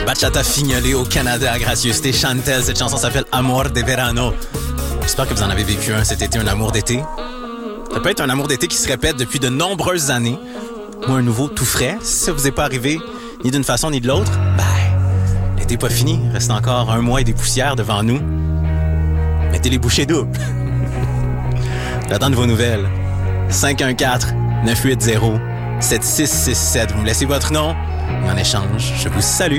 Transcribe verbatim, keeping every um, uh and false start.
Bachata fignolée au Canada, gracieuseté Chantel. Cette chanson s'appelle Amor de Verano. J'espère que vous en avez vécu un cet été, un amour d'été. Ça peut être un amour d'été qui se répète depuis de nombreuses années. Ou un nouveau tout frais. Si ça vous est pas arrivé, ni d'une façon ni de l'autre, ben, l'été pas fini. Il reste encore un mois et des poussières devant nous. Mettez les bouchées doubles. J'attends de vos nouvelles. cinq un quatre neuf huit zéro sept six six sept. Vous me laissez votre nom et en échange, je vous salue.